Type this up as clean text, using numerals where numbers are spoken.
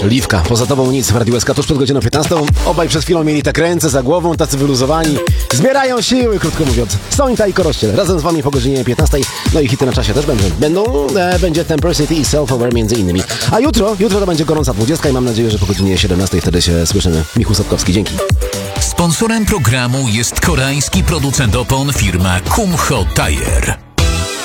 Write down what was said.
Liwka, poza tobą nic w Radiu SK tuż przed godziną 15. Obaj przed chwilą mieli tak ręce za głową, tacy wyluzowani. Zbierają siły, krótko mówiąc. Sońta i Korościel razem z wami po godzinie 15. No i hity na czasie też będzie Temper City i Self-Aware między innymi. A jutro to będzie gorąca 20 i mam nadzieję, że po godzinie 17 wtedy się słyszymy. Michał Sapkowski, dzięki. Sponsorem programu jest koreański producent opon firma Kumho Tire.